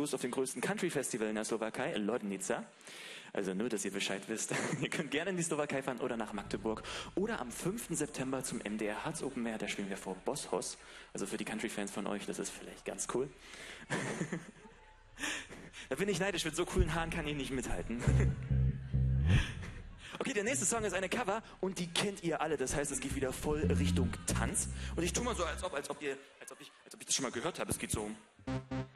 Lust auf den größten Country-Festival in der Slowakei, Lodnica. Also nur, dass ihr Bescheid wisst. Ihr könnt gerne in die Slowakei fahren oder nach Magdeburg. Oder am 5. September zum MDR Harz Open Air, da spielen wir vor Bosshaus. Also für die Country-Fans von euch, das ist vielleicht ganz cool. Da bin ich neidisch, mit so coolen Haaren kann ich nicht mithalten. Okay, der nächste Song ist eine Cover und die kennt ihr alle. Das heißt, es geht wieder voll Richtung Tanz. Und ich tue mal so, als ob ich das schon mal gehört habe. Es geht so.